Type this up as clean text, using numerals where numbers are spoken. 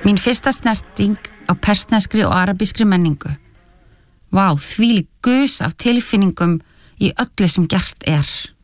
Mín fyrsta snerting á persneskri og arabískri menningu. Vá, þvílík gus af tilfinningum í öllu sem gert er.